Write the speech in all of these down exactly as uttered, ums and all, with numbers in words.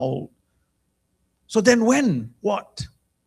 old. So then when? What?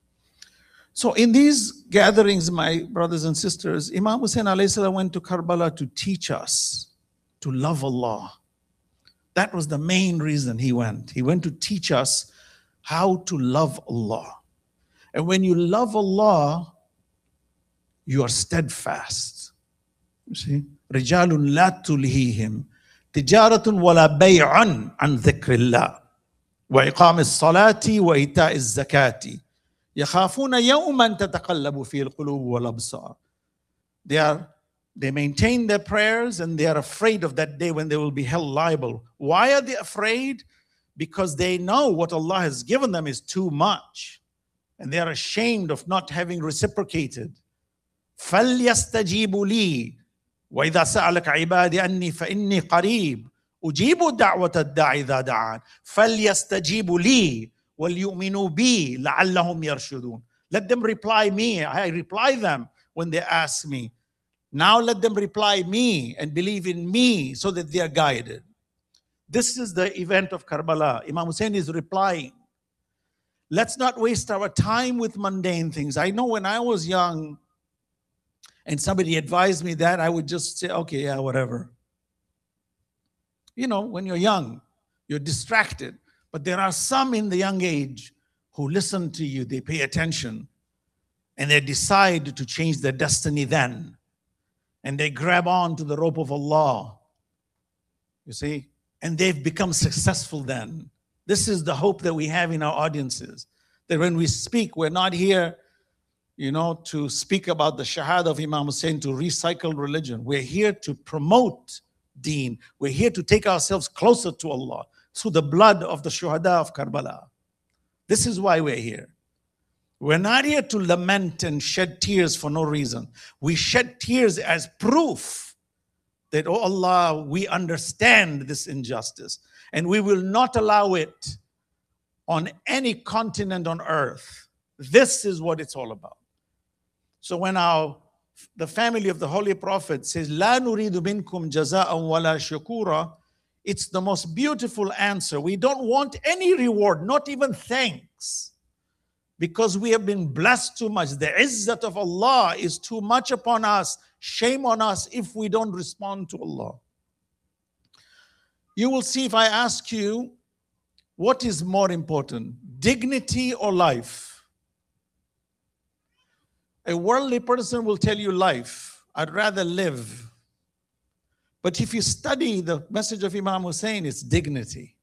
So in these gatherings, my brothers and sisters, Imam Hussein alayhi salam went to Karbala to teach us to love Allah. That was the main reason he went. He went to teach us how to love Allah. And when you love Allah, you are steadfast. You see? رِجَالٌ لَا تُلْهِيهِمْ تِجَارَةٌ وَلَا بَيْعٌ عَنْ ذِكْرِ اللَّهِ وَإِقَامِ الصَّلَاةِ وَإِيتَاءِ الزَّكَاةِ يَخَافُونَ يَوْمًا تَتَقَلَّبُ فِيهِ الْقُلُوبُ وَالْأَبْصَارُ. They are They maintain their prayers and they are afraid of that day when they will be held liable. Why are they afraid? Because they know what Allah has given them is too much. And they are ashamed of not having reciprocated. فَلْيَسْتَجِيبُوا لِي وَإِذَا سَأَلَكَ عِبَادِي أَنِّي فَإِنِّي قَرِيبٌ أُجِيبُ دَعْوَةَ الدَّاعِ إِذَا دَعَانِ فَلْيَسْتَجِيبُوا لِي وَلْيُؤْمِنُوا بِي لَعَلَّهُمْ يَرْشُدُونَ. Let them reply me. I reply them when they ask me. Now let them reply me and believe in me so that they are guided. This is the event of Karbala. Imam Hussein is replying. Let's not waste our time with mundane things. I know when I was young and somebody advised me that, I would just say, okay, yeah, whatever. You know, when you're young, you're distracted. But there are some in the young age who listen to you, they pay attention, and they decide to change their destiny then. And they grab on to the rope of Allah, you see, and they've become successful then. This is the hope that we have in our audiences, that when we speak, we're not here, you know, to speak about the Shahada of Imam Hussein, to recycle religion. We're here to promote deen. We're here to take ourselves closer to Allah through the blood of the Shuhada of Karbala. This is why we're here. We're not here to lament and shed tears for no reason. We shed tears as proof that, oh Allah, we understand this injustice and we will not allow it on any continent on earth. This is what it's all about. So when our the family of the Holy Prophet says, La nuridu minkum jaza'an wala shukura, it's the most beautiful answer. We don't want any reward, not even thanks. Because we have been blessed too much. The izzat of Allah is too much upon us. Shame on us if we don't respond to Allah. You will see if I ask you, what is more important, dignity or life? A worldly person will tell you life. I'd rather live. But if you study the message of Imam Hussein, it's dignity.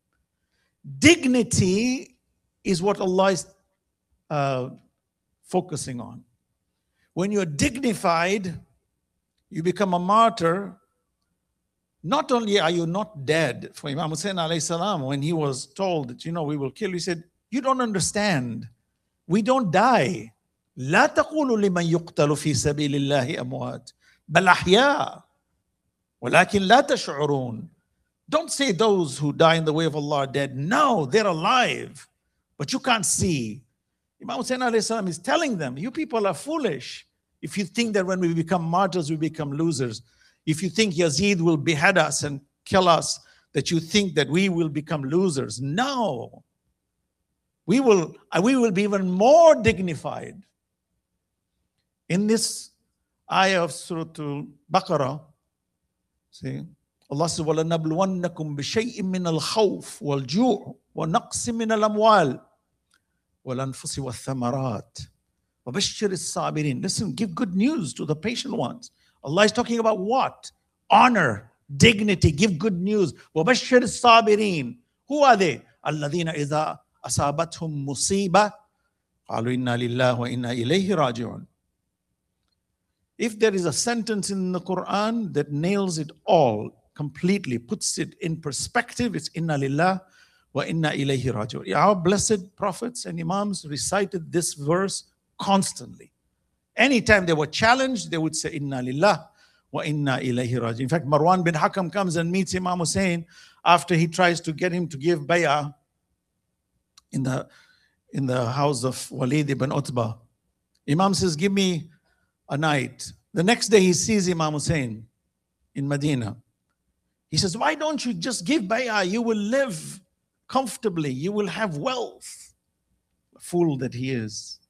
Dignity is what Allah is Uh, focusing on. When you're dignified, you become a martyr. Not only are you not dead, for Imam Hussein alayhi salam, when he was told that, you know, we will kill you, he said, you don't understand. We don't die. لا تقولوا لمن يقتل في سبيل الله أموات بل أحياء ولكن لا تشعرون. Don't say those who die in the way of Allah are dead. No, they're alive, but you can't see. Imam Hussein alayhi salam is telling them, you people are foolish if you think that when we become martyrs, we become losers. If you think Yazid will behead us and kill us, that you think that we will become losers. No. We will, we will be even more dignified. In this ayah of Surah Al-Baqarah, see, Allah says, وَلَنَبْلُوَنَّكُمْ بِشَيْءٍ مِّنَ الْخَوْفِ وَالْجُوعِ وَنَقْصٍ مِّنَ الْأَمْوَالِ وَالْأَنفُسِ وَالثَّمَرَاتِ وَبَشِّرِ الصَّابِرِينَ. Listen, give good news to the patient ones. Allah is talking about what? Honor, dignity, give good news. وَبَشِّرِ الصَّابِرِينَ. Who are they? الَّذِينَ إِذَا أَصَابَتْهُمْ مُصِيبَةٌ قَالُوا إِنَّا لِلَّهِ وَإِنَّا إِلَيْهِ رَاجِعُونَ. If there is a sentence in the Quran that nails it all completely, puts it in perspective, it's Inna Lillah wa Inna Ilayhi Raji'un. Our blessed prophets and imams recited this verse constantly. Anytime they were challenged, they would say Inna Lillah wa Inna Ilayhi Raji'un. In fact, Marwan bin Hakam comes and meets Imam Hussein after he tries to get him to give bay'ah in the, in the house of Walid ibn Utbah. Imam says, give me a night. The next day he sees Imam Hussein in Medina. He says, why don't you just give bay'ah? You will live comfortably. You will have wealth. Fool that he is.